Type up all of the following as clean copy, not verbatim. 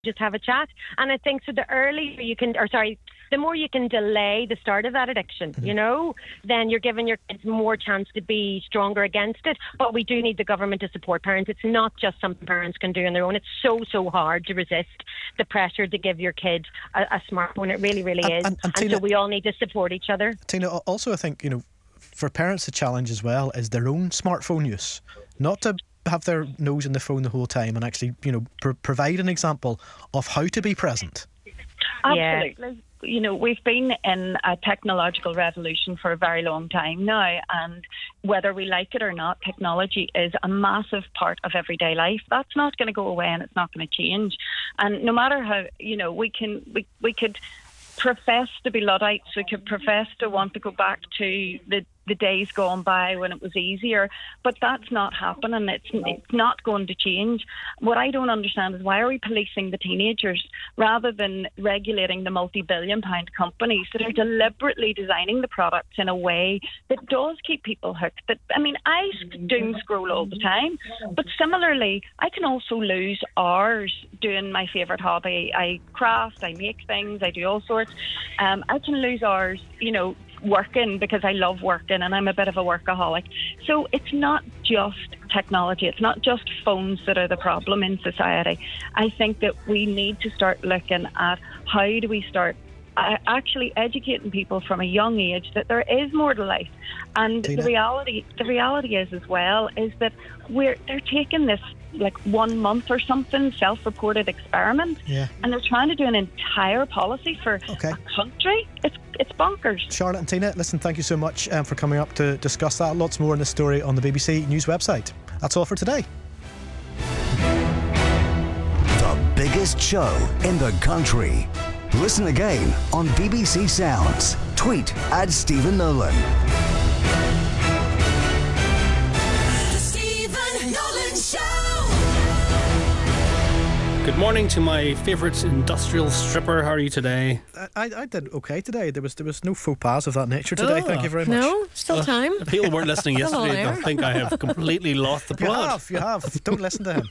just have a chat. And I think so the earlier you can, the more you can delay the start of that addiction, then you're giving your kids more chance to be stronger against it. But we do need the government to support parents. It's not just something parents can do on their own. It's so hard to resist the pressure to give your kid a smartphone. It really, really is. And Tina, so we all need to support each other. Tina, also I think, for parents the challenge as well is their own smartphone use. Not to have their nose in the phone the whole time and actually, provide an example of how to be present. Absolutely. We've been in a technological revolution for a very long time now, and whether we like it or not, technology is a massive part of everyday life. That's not going to go away, and it's not going to change. And no matter how, we could profess to be Luddites, we could profess to want to go back to the days gone by when it was easier, but that's not happening. It's not going to change. What I don't understand is why are we policing the teenagers rather than regulating the multi-billion-pound companies that are deliberately designing the products in a way that does keep people hooked. I doom scroll all the time, but similarly, I can also lose hours doing my favourite hobby. I craft, I make things, I do all sorts. I can lose hours, working because I love working and I'm a bit of a workaholic. So it's not just technology, it's not just phones that are the problem in society. I think that we need to start looking at how do we start actually educating people from a young age that there is more to life. And Tina, the reality is as well is that they're taking this like 1 month or something self-reported experiment, and they're trying to do an entire policy for a country. It's bonkers. Charlotte and Tina, listen, thank you so much for coming up to discuss that. Lots more in this story on the BBC News website. That's all for today. The biggest show in the country. Listen again on BBC Sounds. Tweet at Stephen Nolan. The Stephen Nolan Show. Good morning to my favourite industrial stripper. How are you today? I did okay today. There was no faux pas of that nature today. Thank you very much. No, still time. People weren't listening yesterday. I think I have completely lost the plot. You have. Don't listen to him.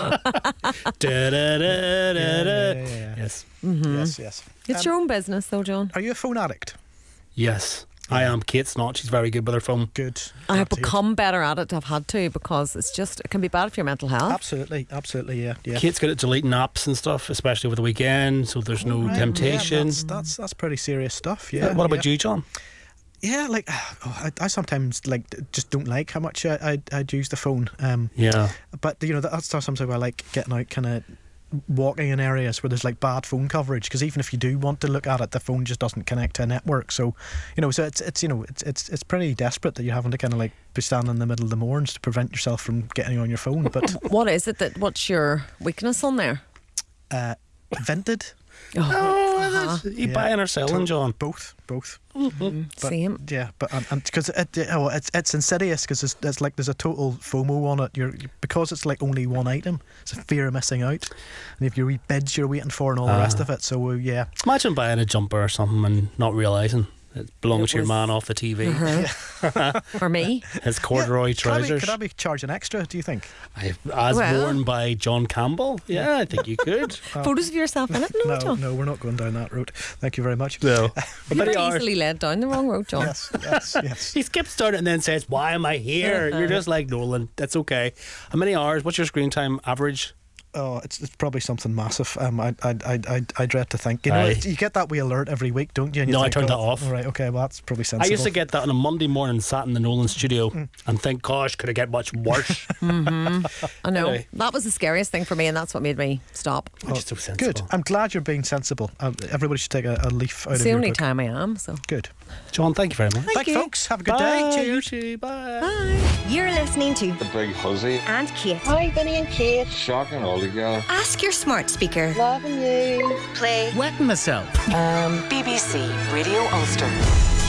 Yes. Mm-hmm. Yes. It's your own business, though, John. Are you a phone addict? Yes. I am. Kate's not. She's very good with her phone. Good. I have become better at it. I've had to, because it can be bad for your mental health. Absolutely, yeah. Kate's good at deleting apps and stuff, especially over the weekend, so there's no temptation. Yeah, that's pretty serious stuff. Yeah. What about you, John? Yeah, I sometimes just don't like how much I'd use the phone. But that's sometimes why I like getting out, kind of walking in areas where there's bad phone coverage, because even if you do want to look at it, the phone just doesn't connect to a network. So so it's pretty desperate that you're having to kind of be standing in the middle of the mornings to prevent yourself from getting on your phone. But what's your weakness on there? Vinted. You buying or selling, John? Both. Mm-hmm. Same. Yeah, but because it's insidious, because there's a total FOMO on it. Because it's only one item. It's a fear of missing out, and if your wee bids you're waiting for and all the rest of it. So yeah. Imagine buying a jumper or something and not realising it belongs to your man off the TV. For me, his corduroy trousers. Could I be charging extra, do you think? Worn by John Campbell. Yeah, I think you could. Photos of yourself in it? No, we're not going down that route. Thank you very much. No. You're easily led down the wrong road, John. Yes. He skips down it and then says, "Why am I here?" You're just like, Nolan, that's okay. How many hours? What's your screen time average? Oh, it's probably something massive. I dread to think. You get that wee alert every week, don't you? And I turned that off. All right, okay, well that's probably sensible. I used to get that on a Monday morning, sat in the Nolan studio and think, gosh, could it get much worse? I know. Anyway. That was the scariest thing for me, and that's what made me stop. Just so sensible. Good. I'm glad you're being sensible. Everybody should take a leaf out of your book. It's the only time I am, so. Good. John, thank you very much. Thank you, folks. Have a good day. Cheers. Bye. You're listening to The Big Huzzy and Kate. Hi, Vinny and Kate. Shocking all together. Ask your smart speaker. Loving you. Play Wetting myself. BBC Radio Ulster.